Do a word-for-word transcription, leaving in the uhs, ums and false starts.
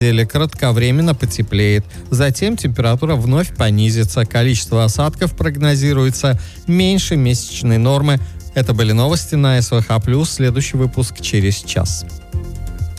Или кратковременно потеплеет. Затем температура вновь понизится. Количество осадков прогнозируется меньше месячной нормы. Это были новости на СВХ+. Следующий выпуск через час.